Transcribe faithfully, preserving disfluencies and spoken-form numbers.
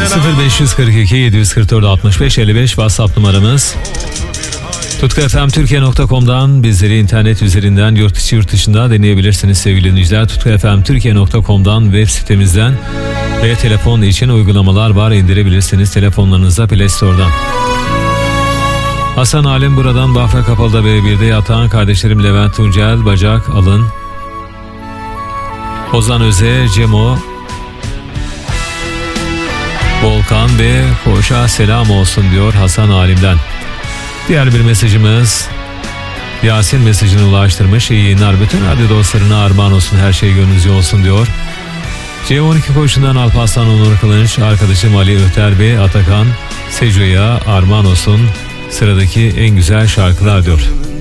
sıfır beş kırk iki yedi yüz kırk dört altmış beş elli beş WhatsApp numaramız. tutku f m türkiye nokta com'dan bizleri internet üzerinden yurt içi yurt dışında dinleyebilirsiniz sevgili dinleyiciler. tutku f m türkiye nokta com'dan web sitemizden ve telefon için uygulamalar var, indirebilirsiniz telefonlarınıza Play Store'dan. Hasan Halim buradan Bafra Kapalı'da B bir'de yatan kardeşlerim Levent Tuncel, Bacak, Alın, Ozan Öze, Cemo, Volkan ve Koşa selam olsun diyor Hasan Halim'den. Diğer bir mesajımız, Yasin mesajını ulaştırmış. İyi yayınlar, bütün radyo dostlarına armağan olsun, her şey gönlünüzce olsun diyor. C on iki koşundan Alparslan Onur Kılınç, arkadaşım Ali Öter ve Atakan Seco'ya armağan olsun sıradaki en güzel şarkılar diyor.